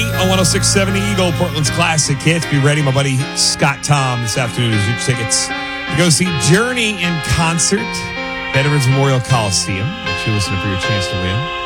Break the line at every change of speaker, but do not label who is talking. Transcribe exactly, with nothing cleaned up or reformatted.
On one oh six point seven The Eagle, Portland's classic hits. Be ready, my buddy Scott Tom this afternoon as your tickets to go see Journey in concert, Veterans Memorial Coliseum. Make sure you listen for your chance to win.